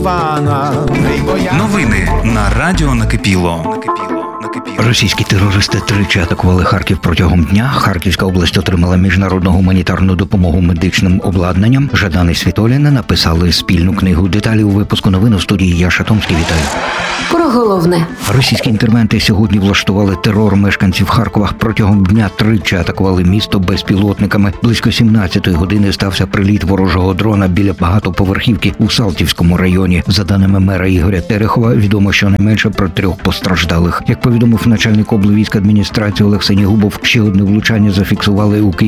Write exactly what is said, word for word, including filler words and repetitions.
Новини на Радіо Накипіло. Російські терористи тричі атакували Харків протягом дня. Харківська область отримала міжнародну гуманітарну допомогу медичним обладнанням. Жадан і Світоліна написали спільну книгу. Деталі у випуску новин у студії Яша Томський. Вітаю. Про головне. Російські інтервенти сьогодні влаштували терор мешканців Харкова. Протягом дня тричі атакували місто безпілотниками. Близько сімнадцятої години стався приліт ворожого дрона біля багатоповерхівки у Салтівському районі. За даними мера Ігоря Терехова, відомо щонайменше про трьох постраждалих. Як повідомив начальник облвійської адміністрації Олег Сенігубов, ще одне влучання зафіксували у Києві.